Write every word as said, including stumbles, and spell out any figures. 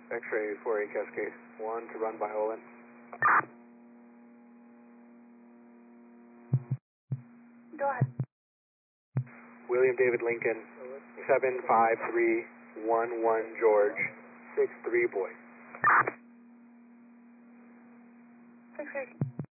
X-ray four eight Cascade one to run by Olin. Go ahead. William David Lincoln, seven five three one one George, six three boy. six three.